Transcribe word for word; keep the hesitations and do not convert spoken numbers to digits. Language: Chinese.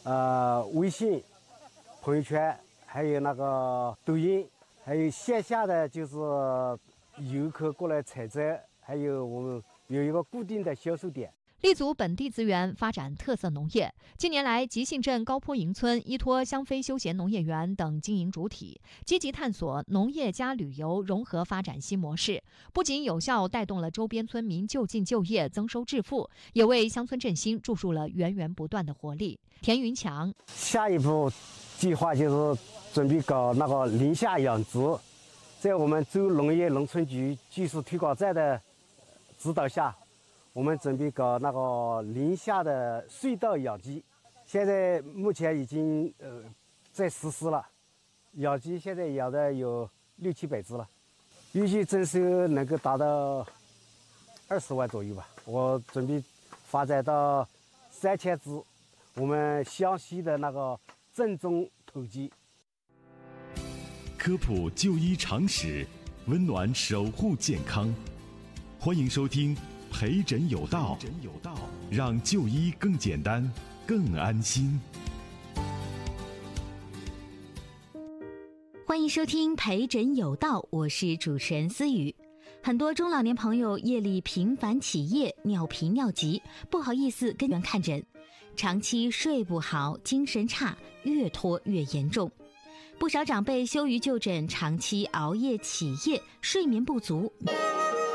呃微信、朋友圈，还有那个抖音，还有线下的就是游客过来采摘，还有我们有一个固定的销售点。 立足本地资源，发展特色农业。近年来，吉信镇高坡营村依托香妃休闲农业园等经营主体，积极探索农业加旅游融合发展新模式，不仅有效带动了周边村民就近就业、增收致富，也为乡村振兴注入了源源不断的活力。田云强， 下一步计划就是准备搞那个林下养殖，在我们州农业农村局技术推广站的指导下，我们准备搞那个林下的隧道养鸡，现在目前已经呃在实施了，养鸡现在养的有六七百只了，预计增收能够达到二十万左右吧。我准备发展到三千只，我们湘西的那个正宗土鸡。 科普就医常识，温暖守护健康，欢迎收听。陪诊有道，让就医更简单、更安心。 欢迎收听陪诊有道，我是主持人思雨。很多中老年朋友夜里频繁起夜，尿频尿急，不好意思跟人看诊，长期睡不好，精神差，越拖越严重。不少长辈羞于就诊，长期熬夜起夜，睡眠不足。